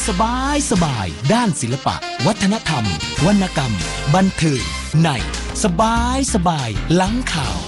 สบายด้านศิลปะวัฒนธรรมวรรณกรรมบันเทิงในสบายหลังข่าว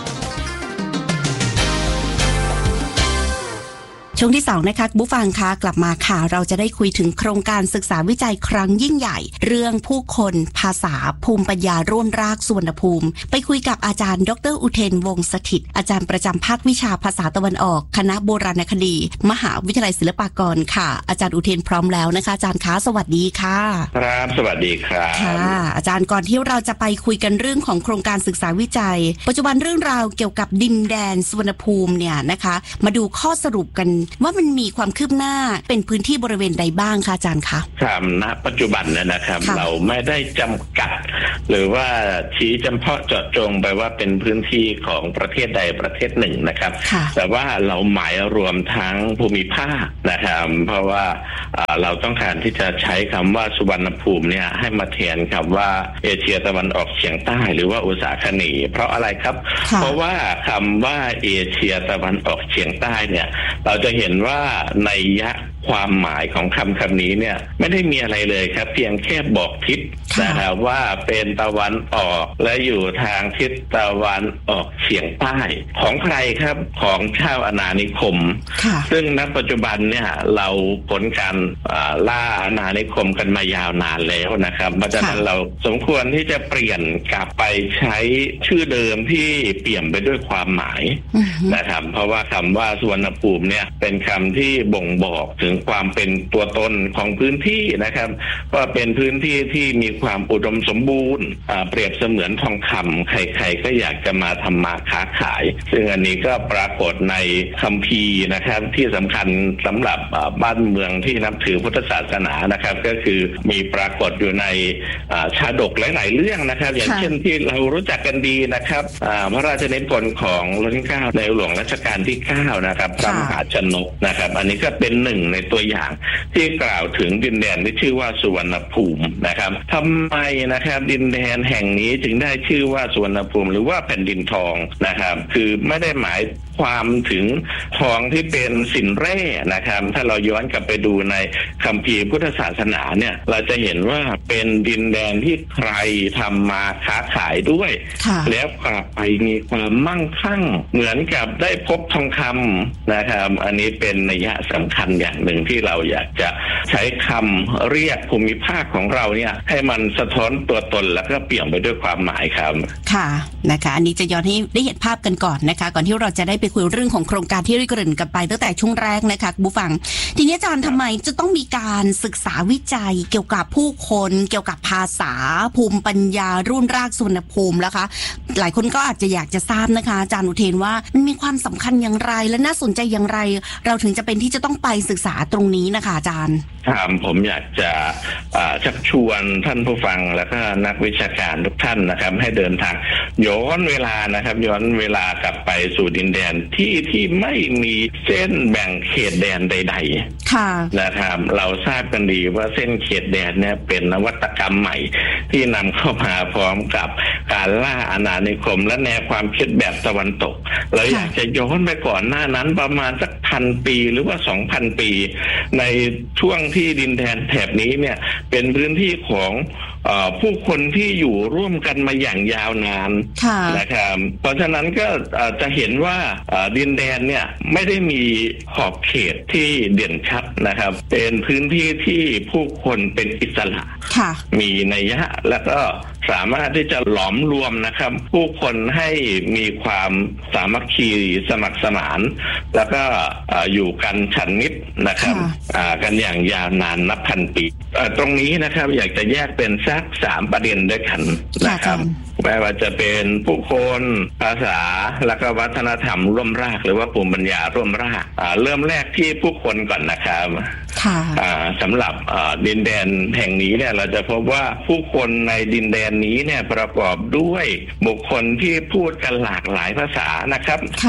ช่วงที่2นะคะผู้ฟังคะกลับมาค่ะเราจะได้คุยถึงโครงการศึกษาวิจัยครั้งยิ่งใหญ่เรื่องผู้คนภาษาภูมิปัญญาร่วมรากสุวรรณภูมิไปคุยกับอาจารย์ดร.อุเทนวงศ์สถิตอาจารย์ประจำภาควิชาภาษาตะวันออกคณะโบราณคดีมหาวิทยาลัยศิลปากรค่ะอาจารย์อุเทนพร้อมแล้วนะคะอาจารย์คะสวัสดีค่ะครับสวัสดีครับค่ะอาจารย์ก่อนที่เราจะไปคุยกันเรื่องของโครงการศึกษาวิจัยปัจจุบันเรื่องราวเกี่ยวกับดินแดนสุวรรณภูมิเนี่ยนะคะมาดูข้อสรุปกันว่ามันมีความคืบหน้าเป็นพื้นที่บริเวณใดบ้างคะอาจารย์คะครับณปัจจุบันเนี่ยนะครับเราไม่ได้จำกัดหรือว่าชี้จำเพาะเจาะจงไปว่าเป็นพื้นที่ของประเทศใดประเทศหนึ่งนะครับแต่ว่าเราหมายรวมทั้งภูมิภาคนะครับเพราะว่าเราต้องการที่จะใช้คำว่าสุวรรณภูมิเนี่ยให้มาแทนคำว่าเอเชียตะวันออกเฉียงใต้หรือว่าอุษาคเนย์เพราะอะไรครับเพราะว่าคำว่าเอเชียตะวันออกเฉียงใต้เนี่ยเราจะเห็นว่านัยยะความหมายของคำนี้เนี่ยไม่ได้มีอะไรเลยครับเพียงแค่บอกทิศนะครับว่าเป็นตะวันออกและอยู่ทางทิศตะวันออกเฉียงใต้ของใครครับของชาวอาณานิคมซึ่งณปัจจุบันเนี่ยเราผลการล่าอาณานิคมกันมายาวนานแล้วนะครับเพราะฉะนั้นเราสมควรที่จะเปลี่ยนกลับไปใช้ชื่อเดิมที่เปี่ยมไปด้วยความหมายนะครับเพราะว่าคำว่าสุวรรณภูมิเนี่ยเป็นคำที่บ่งบอกถึงความเป็นตัวตนของพื้นที่นะครับว่าเป็นพื้นที่ที่มีความอุดมสมบูรณ์เปรียบเสมือนทองคำใครๆก็อยากจะมาทำมาค้าขายซึ่งอันนี้ก็ปรากฏในคัมภีร์นะครับที่สำคัญสำหรับบ้านเมืองที่นับถือพุทธศาสนานะครับก็คือมีปรากฏอยู่ในชาดกหลายๆเรื่องนะครับอย่างเช่นที่เรารู้จักกันดีนะครับพระราชนิพนธ์ของรัชกาลในหลวงรัชกาลที่9นะครับพระมหาชนกนะครับอันนี้ก็เป็นหนึ่งในตัวอย่างที่กล่าวถึงดินแดนที่ชื่อว่าสุวรรณภูมินะครับทำไมนะครับดินแดนแห่งนี้จึงได้ชื่อว่าสุวรรณภูมิหรือว่าแผ่นดินทองนะครับคือไม่ได้หมายความถึงทองที่เป็นสินแร่นะครับถ้าเราย้อนกลับไปดูในคัมภีร์พุทธศาสนาเนี่ยเราจะเห็นว่าเป็นดินแดนที่ใครทำมาค้าขายด้วยแล้วกลับไปมีความมั่งคั่งเหมือนกับได้พบทองคำนะครับอันนี้เป็นนัยยะสำคัญอย่างหนึ่งที่เราอยากจะใช้คำเรียกภูมิภาคของเราเนี่ยให้มันสะท้อนตัวตนแล้วก็เปี่ยมไปด้วยความหมายครับค่ะนะคะอันนี้จะย้อนให้ได้เห็นภาพกันก่อนนะคะก่อนที่เราจะได้ไปคุยเรื่องของโครงการที่ได้เกริ่นกันไปตั้งแต่ช่วงแรกนะคะผู้ฟังทีนี้อาจารย์ทำไมจะต้องมีการศึกษาวิจัยเกี่ยวกับผู้คนเกี่ยวกับภาษาภูมิปัญญารุ่นรากสุวรรณภูมิแล้วคะหลายคนก็อาจจะอยากจะทราบนะคะอาจารย์อุเทนว่ามันมีความสำคัญอย่างไรและน่าสนใจอย่างไรเราถึงจะเป็นที่จะต้องไปศึกษาตรงนี้นะคะอาจารย์ผมอยากจะชักชวนท่านผู้ฟังและก็นักวิชาการทุกท่านนะครับให้เดินทางย้อนเวลานะครับย้อนเวลากลับไปสู่ดินแดนที่ไม่มีเส้นแบ่งเขตแดนใดๆนะครับเราทราบกันดีว่าเส้นเขตแดนเนี่ยเป็นนวัตกรรมใหม่ที่นำเข้ามาพร้อมกับการล่าอาณานิคมและแนวความคิดแบบตะวันตกเราอยากจะย้อนไปก่อนหน้านั้นประมาณสัก1,000 ปีหรือว่า 2,000 ปีในช่วงที่ดินแดนแถบนี้เนี่ยเป็นพื้นที่ของผู้คนที่อยู่ร่วมกันมาอย่างยาวนานนะครับเพราะฉะนั้นก็จะเห็นว่าดินแดนเนี่ยไม่ได้มีขอบเขตที่เด่นชัดนะครับเป็นพื้นที่ที่ผู้คนเป็นอิสระมีนัยยะแล้วก็สามารถที่จะหลอมรวมนะครับผู้คนให้มีความสามัคคีสมัครสมานแล้วก็อยู่กันฉันมิตรนะครับกันอย่างยาวนานนับพันปีตรงนี้นะครับอยากจะแยกเป็นสัก3ประเด็นด้วยกันนะครับไม่ว่าจะเป็นผู้คนภาษาและก็วัฒนธรรมร่วมรากหรือว่าภูมิปัญญาร่วมรากเริ่มแรกที่ผู้คนก่อนนะครับสำหรับดินแดนแห่งนี้เนี่ยเราจะพบว่าผู้คนในดินแดนนี้เนี่ยประกอบด้วยบุคคลที่พูดกันหลากหลายภาษานะครับ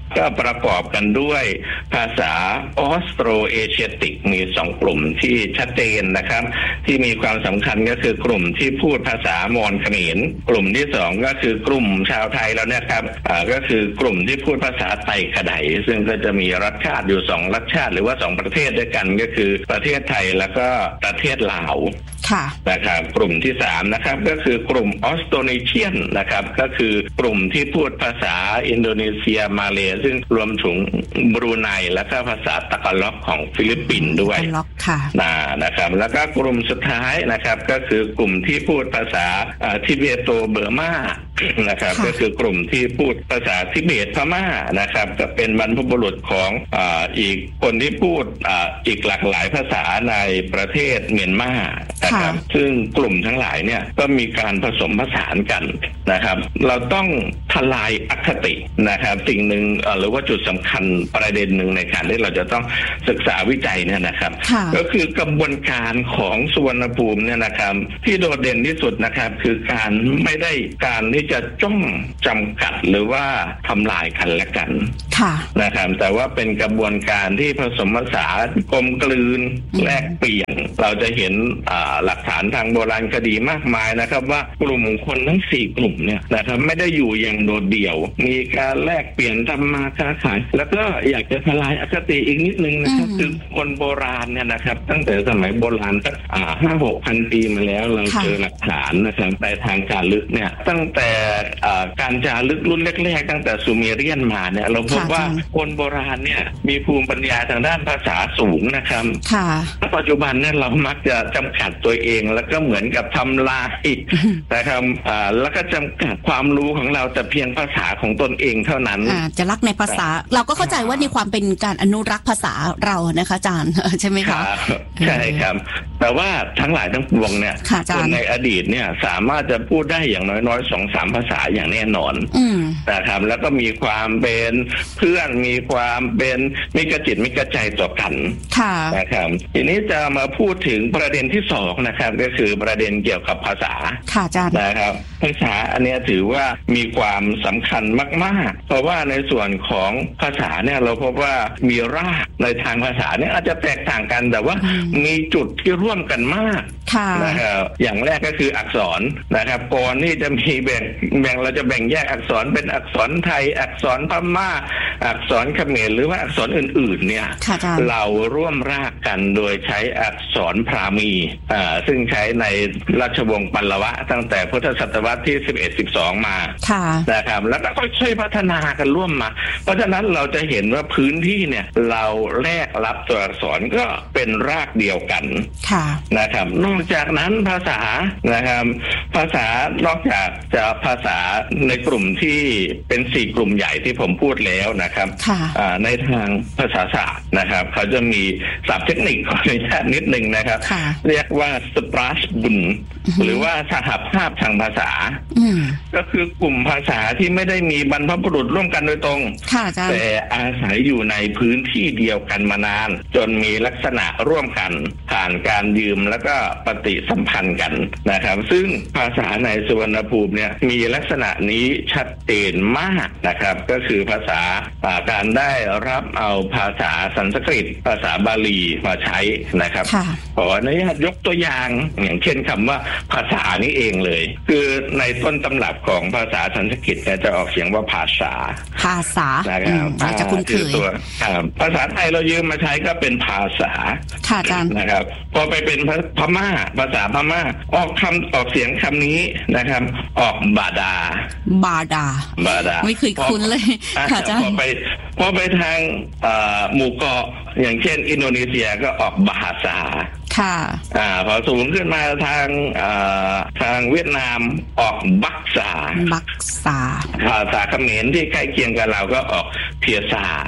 ก็ประกอบกันด้วยภาษาออสโตรเอเชียติกมี2กลุ่มที่ชัดเจนนะครับที่มีความสำคัญก็คือกลุ่มที่พูดภาษามอญเขมรกลุ่มที่2ก็คือกลุ่มชาวไทยแล้วเนี่ยครับก็คือกลุ่มที่พูดภาษาไตขไดซึ่งก็จะมีรัฐชาติอยู่2รัฐชาติหรือว่า2ประเทศด้วยกันก็คือประเทศไทยแล้วก็ประเทศลาวนะครับกลุ่มที่3นะครับก็คือกลุ่มออสโตรเนเชียนนะครับก็คือกลุ่มที่พูดภาษาอินโดนีเซียมาเลซึ่งรวมถึงบรูไนและก็ภาษาตะกล็อกของฟิลิปปินส์ด้วยนะครับแล้วก็กลุ่มสุดท้ายนะครับก็คือกลุ่มที่พูดภาษาทิเบโตเบอร์มานะครับก็คือกลุ่มที่พูดภาษาทิเบตพม่านะครับก็เป็นบรรพบุรุษของอีกคนที่พูดอีกหลากหลายภาษาในประเทศเมียนมานะครับซึ่งกลุ่มทั้งหลายเนี่ยก็มีการผสมผสานกันนะครับเราต้องทลายอคตินะครับสิ่งหนึ่งหรือว่าจุดสำคัญประเด็นหนึ่งในการที่เราจะต้องศึกษาวิจัยเนี่ยนะครับก็คือกระบวนการของสุวรรณภูมิเนี่ยนะครับที่โดดเด่นที่สุดนะครับคือการไม่ได้การที่จะจ้องจำกัดหรือว่าทำลายกันและกันนะครับแต่ว่าเป็นกระบวนการที่ผสมผสานกลมกลืนแลกเปลี่ยนเราจะเห็นหลักฐานทางโบราณคดีมากมายนะครับว่ากลุ่มคนทั้ง4กลุ่มเนี่ยนะครับไม่ได้อยู่อย่างโดดเดี่ยวมีการแลกเปลี่ยนทำมาค้าขายแล้วก็อยากจะทลายอคติอีกนิดนึงนะครับคือคนโบราณเนี่ยนะครับตั้งแต่สมัยโบราณตั้ง5-6,000 ปีมาแล้วเราเจอหลักฐานนะครับในทางจารึกเนี่ยตั้งแต่การจารึกรุ่นแรกๆตั้งแต่ซูเมเรียนมาเนี่ยเราพบว่าคนโบราณเนี่ยมีภูมิปัญญาทางด้านภาษาสูงนะครับปัจจุบันเนี่ยเรามักจะจำกัดตัวเองแล้วก็เหมือนกับทำลายนะครับแล้วก็จำกัดความรู้ของเราแต่เพียงภาษาของตนเองเท่านั้นจะรักในภาษาเราก็เข้าใจว่าในความเป็นการอนุรักษ์ภาษาเรานะคะอาจารย์ใช่ไหมคะใช่ครับแต่ว่าทั้งหลายทั้งปวงเนี่ยคนในอดีตเนี่ยสามารถจะพูดได้อย่างน้อยๆ 2-3 ภาษาอย่างแน่นอนนะครับแล้วก็มีความเป็นเพื่อนมีความเป็นมิตรจิตมิตรใจต่อกันนะครับทีนี้จะมาพูดถึงประเด็นที่2นะครับก็คือประเด็นเกี่ยวกับภาษานะครับภาษาอันนี้ถือว่ามีความสำคัญมากๆเพราะว่าในส่วนของภาษาเนี่ยเราพบว่ามีรากในทางภาษาเนี่ยอาจจะแตกต่างกันแต่ว่ามีจุดที่ร่วมกันมากนะครับอย่างแรกก็คืออักษรนะครับก่อนที่จะมีแบ่งเราจะแบ่งแยกอักษรเป็นอักษรไทยอักษรพม่าอักษรเขมรหรือว่าอักษรอื่นๆเนี่ยเราร่วมรากกันโดยใช้อักษรพราหมีซึ่งใช้ในราชวงศ์ปัลลวะตั้งแต่พุทธศตวรรษที่11-12มานะครับแล้วก็ค่อยๆพัฒนากันร่วมมาเพราะฉะนั้นเราจะเห็นว่าพื้นที่เนี่ยเราแลกรับตัวอักษรก็เป็นรากเดียวกันนะครับนอกจากนั้นภาษานะครับภาษานอกจากจะภาษาในกลุ่มที่เป็น4กลุ่มใหญ่ที่ผมพูดแล้วนะครับในทางภาษาศาสตร์นะครับเขาจะมีศัพท์เทคนิคขออนุญาตนิดนึงนะครับเรียกว่าสปราชบุนหรือว่าสหภาพทางภาษาก็คือกลุ่มภาษาที่ไม่ได้มีบรรพบุรุษร่วมกันโดยตรงแต่อาศัยอยู่ในพื้นที่เดียวกันมานานจนมีลักษณะร่วมกันผ่านการยืมแล้วก็ปฏิสัมพันธ์กันนะครับซึ่งภาษาในสุวรรณภูมิเนี่ยมีลักษณะนี้ชัดเจนมากนะครับก็คือภาษาการได้รับเอาภาษาสันสกฤตภาษาบาลีมาใช้นะครับขออนุญาตยกตัวอย่างเช่นคำว่าภาษานี้เองเลยคือในต้นตำรับของภาษาสันสกฤตจะออกเสียงว่าภาษานะครับจะคุ้นเคยภาษาไทยเรายืมมาใช้ก็เป็นภาษานะครับพอไปเป็นพม่าภาษาพม่าออกเสียงคำนี้นะครับออกบาดาไม่เคยคุ้นเลยพอไปทางหมู่เกาะอย่างเช่นอินโดนีเซียก็ออกบาซาพอสูงขึ้นมาทางเวียดนามออกบักซาภาษาเขมรที่ใกล้เคียงกับเราก็ออกเพียซา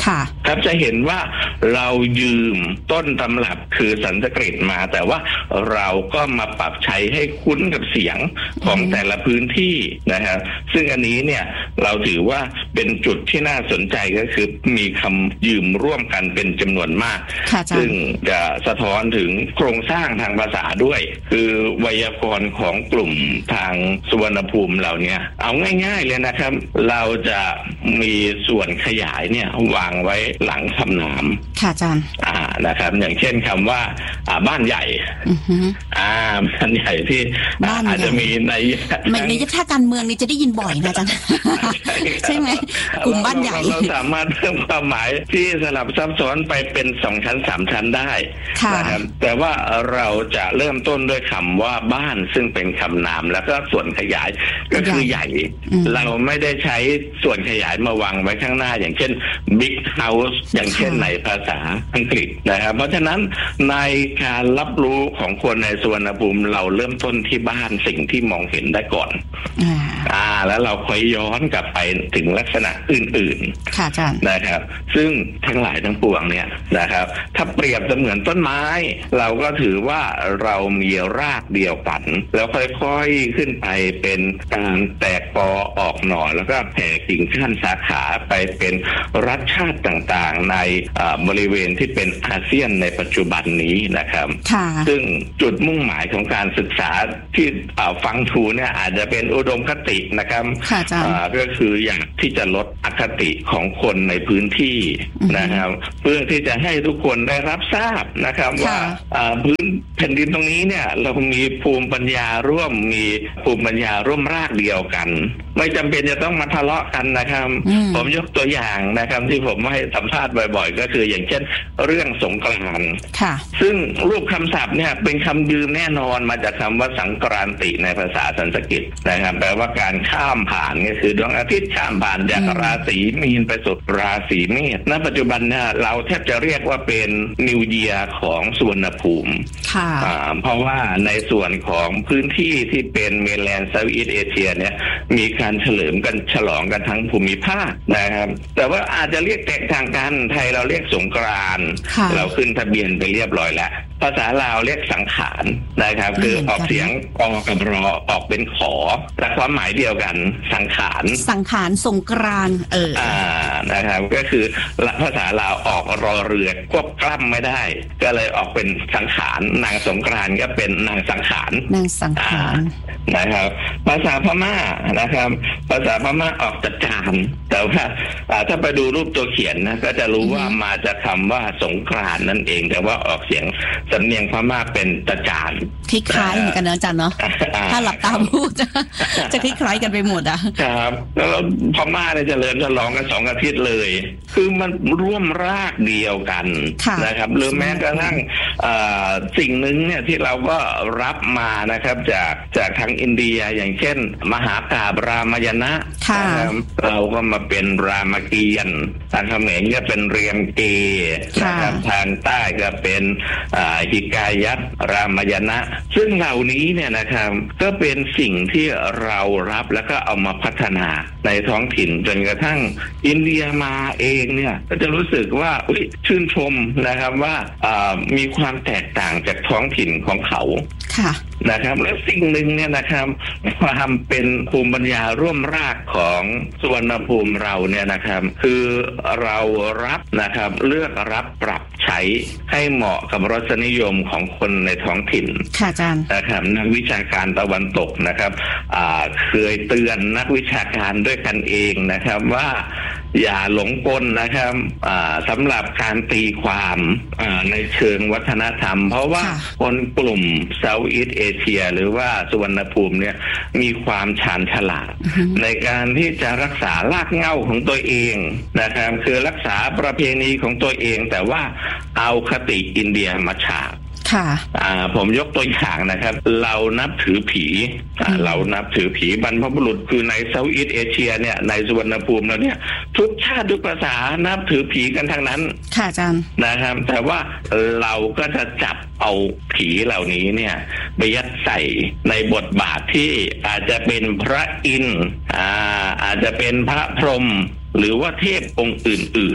ครับจะเห็นว่าเรายืมต้นตำรับคือสันสกฤตมาแต่ว่าเราก็มาปรับใช้ให้คุ้นกับเสียงของแต่ละพื้นที่นะครับซึ่งอันนี้เนี่ยเราถือว่าเป็นจุดที่น่าสนใจก็คือมีคำยืมร่วมกันเป็นจำนวนมากซึ่งจะสะท้อนถึงโครงสร้างทางภาษาด้วยคือไวยากรณ์ของกลุ่มทางสุวรรณภูมิเราเนี่ยเอาง่ายๆเลยนะครับเราจะมีส่วนขยายเนี่ยวางไว้หลังคำนามค่ะอาจารย์นะครับอย่างเช่นคำว่าบ้านใหญ่บ้านใหญ่ที่อาจจะมีในถ้าการเมืองนี่จะได้ยินบ่อยนะอาจารย์ใช่ไหมกลุ่มบ้านใหญ่เราสามารถเพิ่มความหมายที่สลับซับซ้อนไปเป็น2ชั้น3ชั้นได้นะครับแต่ว่าเราจะเริ่มต้นด้วยคำว่าบ้านซึ่งเป็นคำนามแล้วก็ส่วนขยายก็คือใหญ่เราไม่ได้ใช้ส่วนขยายมาวางไว้ข้างหน้าอย่างเช่น big house อย่างเช่นในภาษาอังกฤษนะครับเพราะฉะนั้นในการรับรู้ของคนในสุวรรณภูมิเราเริ่มต้นที่บ้านสิ่งที่มองเห็นได้ก่อนแล้วเราค่อยย้อนกลับไปถึงลักษณะอื่นๆค่ะอาจารย์นะครับซึ่งทั้งหลายทั้งปวงเนี่ยนะครับถ้าเปรียบเสมือนต้นไม้เราก็ถือว่าเรามีรากเดียวกันแล้วค่อยๆขึ้นไปเป็นการแตกกอออกหน่อแล้วก็แผ่กิ่งก้านสาขาไปเป็นรัฐชาติต่างๆในบริเวณที่เป็นอาเซียนในปัจจุบันนี้นะครับซึ่งจุดมุ่งหมายของการศึกษาที่ฟังทูเนี่ยอาจจะเป็นอุดมคตินะครับก็คืออยากที่จะลดอคติของคนในพื้นที่นะครับเพื่อที่จะให้ทุกคนได้รับทราบนะครับว่าพื้นแผ่นดินตรงนี้เนี่ยเรามีภูมิปัญญาร่วมมีภูมิปัญญาร่วมรากเดียวกันไม่จำเป็นจะต้องมาทะเลาะกันนะครับผมยกตัวอย่างนะครับที่ผมให้สัมภาษณ์บ่อยๆก็คืออย่างเช่นเรื่องสงกรานต์ซึ่งรูปคำศัพท์เนี่ยเป็นคำยืมแน่นอนมาจากคำว่าสังกรานติในภาษาสันสกฤตนะครับแปลว่าการข้ามผ่านก็คือดวงอาทิตย์ข้ามผ่านจากราศีมีนไปสู่ราศีเมษณปัจจุบันเนี่ยเราแทบจะเรียกว่าเป็นนิวเยียร์ของสุวรรณภูมิเพราะว่าในส่วนของพื้นที่ที่เป็นเมนแลนด์เซาท์อีสต์เอเชียเนี่ยมีการเฉลิมกันฉลองกันทั้งภูมิภาคนะครับแต่ว่าอาจจะเรียกแตกต่างกันไทยเราเรียกสงกรานต์เราขึ้นทะเบียนไปเรียบร้อยแล้วภาษาลาวเรียกสังขารนะครับคือออกเสียงกอกับรอออกเป็นขอแต่ความหมายเดียวกันสังขารสงกรานต์นะครับก็คือภาษาลาวออกรอเรือควบกล้ำไม่ได้ก็เลยออกเป็นสังขารนางสงกรานต์ก็เป็นนางสังขารนะครับภาษาพม่านะครับภาษาพม่าออกจัดจานแต่ว่าถ้าไปดูรูปตัวเขียนนะก็จะรู้ว่ามาจากคำว่าสงกรานต์นั่นเองแต่ว่าออกเสียงสำเนียงพม่าเป็นตะจานคล้ายๆเหมือนกันนะอาจารย์เนาะถ้าหลับตาพูดจะคล้ายๆกันไปหมดครับแล้วพม่าเนี่ยจะเริ่มฉลองกัน2 อาทิตย์เลยคือมันร่วมรากเดียวกันนะครับหรือแม้กระทั่งสิ่งหนึ่งเนี่ยที่เราก็รับมานะครับจากทางอินเดียอย่างเช่นมหากาพย์รามายณะเราก็มาเป็นรามเกียรติ์ทางเขมรก็เป็นเรียมเกนะครับทางใต้ก็เป็นหิกายัตรามายณะซึ่งเหล่านี้เนี่ยนะครับก็เป็นสิ่งที่เรารับแล้วก็เอามาพัฒนาในท้องถิ่นจนกระทั่งอินเดียมาเองเนี่ยก็จะรู้สึกว่าชื่นชมนะครับว่ามีความแตกต่างจากท้องถิ่นของเขานะครับและสิ่งหนึ่งเนี่ยนะครับความเป็นภูมิปัญญาร่วมรากของสุวรรณภูมิเราเนี่ยนะครับคือเรารับนะครับเลือกรับปรับใช้ให้เหมาะกับรสนิยมของคนในท้องถิ่นค่ะอาจารย์นะครับนักวิชาการตะวันตกนะครับเคยเตือนนักวิชาการด้วยกันเองนะครับว่าอย่าหลงกลนะครับสำหรับการตีความในเชิงวัฒนธรรมเพราะว่าคนกลุ่มเซาท์อีสต์เอเชียหรือว่าสุวรรณภูมิเนี่ยมีความชาญฉลาดในการที่จะรักษารากเหง้าของตัวเองนะครับคือรักษาประเพณีของตัวเองแต่ว่าเอาคติอินเดียมาฉาบผมยกตัวอย่างนะครับเรานับถือผีบรรพบุรุษคือในเซาท์อีสต์เอเชียเนี่ยในสุวรรณภูมิแล้วเนี่ยทุกชาติทุกภาษานับถือผีกันทั้งนั้นค่ะอาจารย์นะครับแต่ว่าเราก็จะจับเอาผีเหล่านี้เนี่ยไปยัดใส่ในบทบาทที่อาจจะเป็นพระอินทร์อาจจะเป็นพระพรหมหรือว่าเทพองค์อื่น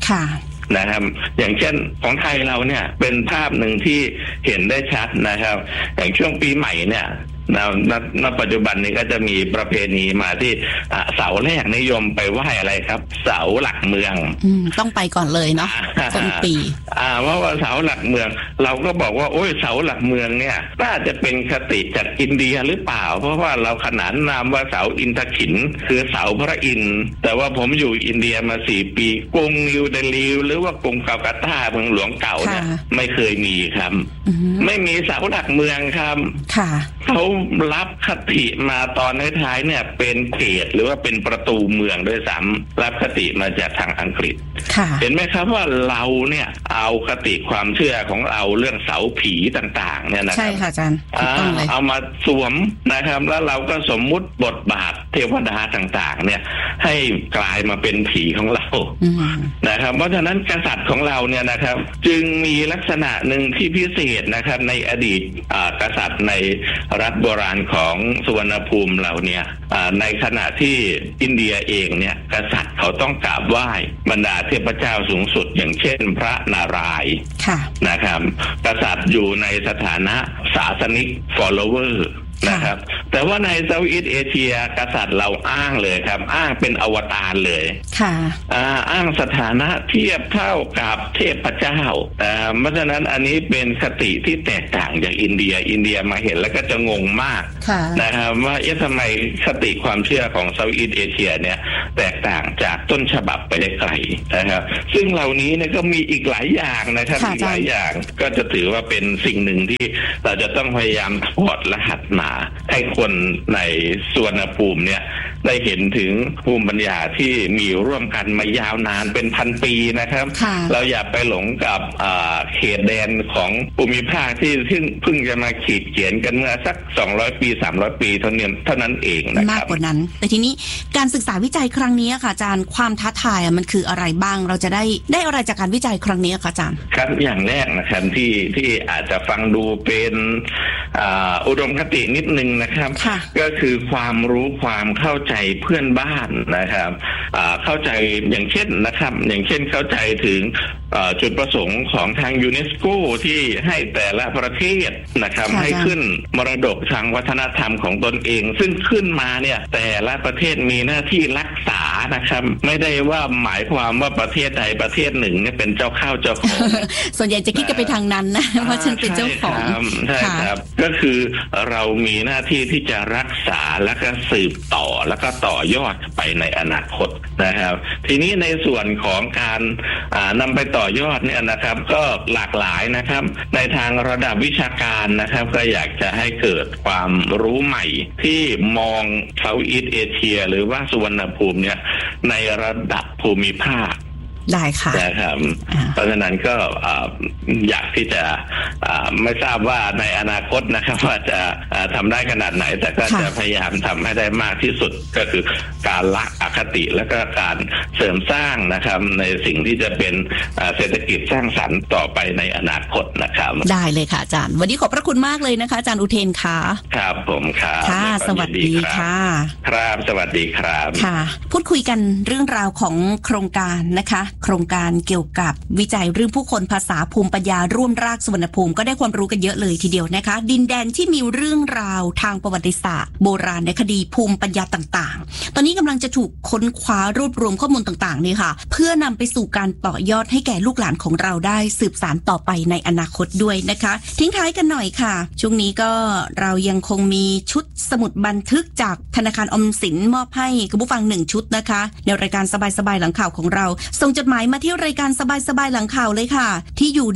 ค่ะนะครับอย่างเช่นของไทยเราเนี่ยเป็นภาพหนึ่งที่เห็นได้ชัดนะครับอย่างช่วงปีใหม่เนี่ยณปัจจุบันนี้ก็จะมีประเพณีมาที่เสาแรกนิยมไปไหว้อะไรครับเสาหลักเมืองต้องไปก่อนเลยเนาะต้นปีว่าเสาหลักเมืองเราก็บอกว่าโอ้ยเสาหลักเมืองเนี่ยน่าจะเป็นคติจากอินเดียหรือเปล่าเพราะว่าเราขนานนามว่าเสาอินทขินคือเสาพระอินทร์แต่ว่าผมอยู่อินเดียมา4 ปีกรุงนิวเดลีหรือว่ากรุงกัลกัตตาเมืองหลวงเก่าเนี่ยไม่เคยมีครับไม่มีเสาหลักเมืองครับเขารับคติมาตอนท้ายๆเนี่ยเป็นเขตหรือว่าเป็นประตูเมืองด้วยซ้ำรับคติมาจากทางอังกฤษเห็นไหมครับว่าเราเนี่ยเอาคติความเชื่อของเราเรื่องเสาผีต่างๆเนี่ยนะครับใช่ค่ะอาจารย์เอามาสวมนะครับแล้วเราก็สมมุติบทบาทเทวดาต่างๆเนี่ยให้กลายมาเป็นผีของเรานะครับเพราะฉะนั้นกษัตริย์ของเราเนี่ยนะครับจึงมีลักษณะหนึ่งที่พิเศษนะครับในอดีตกษัตริย์ในรัฐโบราณของสุวรรณภูมิเราเนี่ยในขณะที่อินเดียเองเนี่ยกษัตริย์เขาต้องกราบไหว้บรรดาเทพเจ้าสูงสุดอย่างเช่นพระนารายณ์นะครับกษัตริย์อยู่ในสถานะศาสนิก followerนะครับแต่ว่าในเซาท์อีสต์เอเชียกษัตริย์เราอ้างเลยครับอ้างเป็นอวตารเลยอ้างสถานะเทียบเท่ากับเทพเจ้าเพราะฉะนั้นอันนี้เป็นคติที่แตกต่างจากอินเดียมาเห็นแล้วก็จะงงมากนะครับว่าทำไมคติความเชื่อของเซาท์อีสต์เอเชียเนี่ยแตกต่างจากต้นฉบับไปได้ไกลนะครับซึ่งเหล่านี้เนี่ยก็มีอีกหลายอย่างนะครับอีกหลายอย่างก็จะถือว่าเป็นสิ่งหนึ่งที่เราจะต้องพยายามถอดรหัสมาให้คนในสุวรรณภูมิเนี่ยได้เห็นถึงภูมิปัญญาที่มีร่วมกันมายาวนานเป็นพันปีนะครับเราอย่าไปหลงกับเขตแดนของภูมิภาคที่เพิ่งจะมาขีดเขียนกันเมื่อสัก200 ปี300 ปีเท่านั้นเองนะครับมากกว่านั้นแต่ทีนี้การศึกษาวิจัยครั้งนี้ค่ะอาจารย์ความท้าทายมันคืออะไรบ้างเราจะได้อะไรจากการวิจัยครั้งนี้ค่ะอาจารย์ครับอย่างแรกนะครับที่อาจจะฟังดูเป็นอุดมคตินิดนึงนะครับก็คือความรู้ความเข้าใจเพื่อนบ้านนะครับเข้าใจอย่างเช่นเข้าใจถึงจุดประสงค์ของทางยูเนสโกที่ให้แต่ละประเทศนะครับให้ขึ้นมรดกทางวัฒนธรรมของตนเองซึ่งขึ้นมาเนี่ยแต่ละประเทศมีหน้าที่รักษานะครับไม่ได้ว่าหมายความว่าประเทศใดประเทศหนึ่งเนี่ยเป็นเจ้าข้าวเจ้าของส่วนใหญ่จะคิดกันไปทางนั้นนะว่าฉันเป็นเจ้าของใช่ครับก็คือเรามีหน้าที่ที่จะรักษาแล้วก็สืบต่อแล้วก็ต่อยอดไปในอนาคตนะครับทีนี้ในส่วนของการนำไปต่อยอดเนี่ยนะครับก็หลากหลายนะครับในทางระดับวิชาการนะครับก็อยากจะให้เกิดความรู้ใหม่ที่มองเซาท์อีสต์เอเชียหรือว่าสุวรรณภูมิเนี่ยในระดับภูมิภาคได้ค่ะนะครับเพราะฉะนั้นก็อยากที่จะไม่ทราบว่าในอนาคตนะครับว่าจะทำได้ขนาดไหนแต่ก็จะพยายามทำให้ได้มากที่สุดก็คือการละอคติและก็การเสริมสร้างนะครับในสิ่งที่จะเป็นเศรษฐกิจสร้างสรรค์ต่อไปในอนาคตนะครับได้เลยค่ะอาจารย์วันนี้ขอบพระคุณมากเลยนะคะอาจารย์อุเทนค่ะครับผมครับค่ะสวัสดีค่ะครับสวัสดีครับค่ะพูดคุยกันเรื่องราวของโครงการนะคะโครงการเกี่ยวกับวิจัยเรื่องผู้คนภาษาภูมิปัญญาร่วมรากสุวรรณภูมิก็ได้ความรู้กันเยอะเลยทีเดียวนะคะดินแดนที่มีเรื่องราวทางประวัติศาสตร์โบราณในคดีภูมิปัญญาต่างๆตอนนี้กำลังจะถูกค้นคว้ารวบรวมข้อมูลต่างๆนี่ค่ะเพื่อนำไปสู่การต่อยอดให้แก่ลูกหลานของเราได้สืบสานต่อไปในอนาคตด้วยนะคะทิ้งท้ายกันหน่อยค่ะช่วงนี้ก็เรายังคงมีชุดสมุดบันทึกจากธนาคารออมสินมอบให้คุณผู้ฟัง1ชุดนะคะในรายการสบายๆหลังข่าวของเราส่งจดหมายมาที่รายการสบายๆหลังข่าวเลยค่ะที่อยู่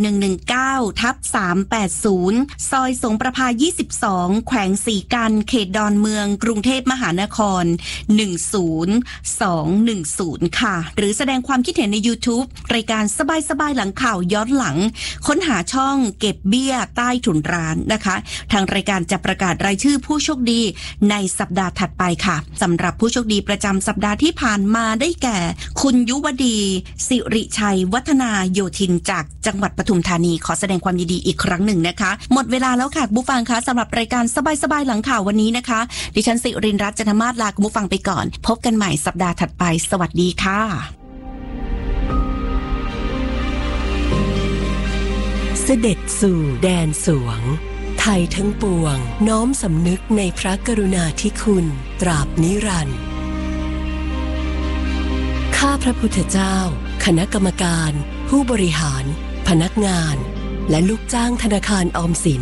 119/380ซอยสงประภา22แขวงสีกันเขตดอนเมืองกรุงเทพมหานคร10210ค่ะหรือแสดงความคิดเห็นใน YouTube รายการสบายๆหลังข่าวย้อนหลังค้นหาช่องเก็บเบี้ยใต้ถุนร้านนะคะทางรายการจะประกาศรายชื่อผู้โชคดีในสัปดาห์ถัดไปค่ะสำหรับผู้โชคดีประจำสัปดาห์ที่ผ่านมาได้แก่คุณยุวดีสิริชัยวัฒนาโยธินจากจังหวัดปทุมธานีขอแสดงความยินดีอีกครั้งหนึ่งนะคะหมดเวลาแล้วค่ะผู้ฟังคะสำหรับรายการสบายๆหลังข่าววันนี้นะคะดิฉันสิรินรัตน์ จันทมาศลาคุณผู้ฟังไปก่อนพบกันใหม่สัปดาห์ถัดไปสวัสดีค่ะเสด็จสู่แดนสวงไทยทั้งปวงน้อมสำนึกในพระกรุณาธิคุณตราบนิรันดร์ข้าพระพุทธเจ้าคณะกรรมการผู้บริหารพนักงานและลูกจ้างธนาคารออมสิน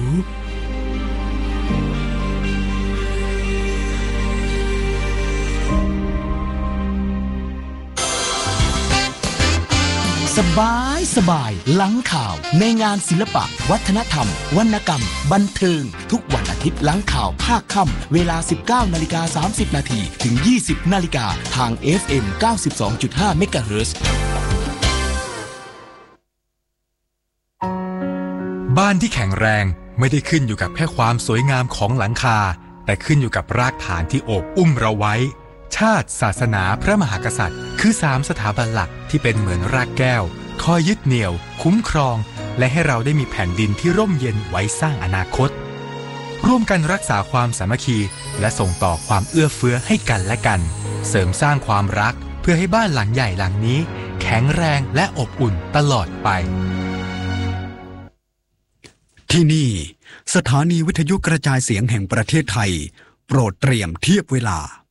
สบายหลังข่าวในงานศิลปะวัฒนธรรมวรรณกรรมบันเทิงทุกวันอาทิตย์หลังข่าวภาคค่ำเวลา 19:30 น.ถึง 20:00 น.ทาง FM 92.5 MHz บ้านที่แข็งแรงไม่ได้ขึ้นอยู่กับแค่ความสวยงามของหลังคาแต่ขึ้นอยู่กับรากฐานที่โอบอุ้มเราไว้ชาติศาสนาพระมหากษัตริย์คือ3สถาบันหลักที่เป็นเหมือนรากแก้วคอยยึดเหนี่ยวคุ้มครองและให้เราได้มีแผ่นดินที่ร่มเย็นไว้สร้างอนาคตร่วมกันรักษาความสามัคคีและส่งต่อความเอื้อเฟื้อให้กันและกันเสริมสร้างความรักเพื่อให้บ้านหลังใหญ่หลังนี้แข็งแรงและอบอุ่นตลอดไปที่นี่สถานีวิทยุกระจายเสียงแห่งประเทศไทยโปรดเตรียมเทียบเวลา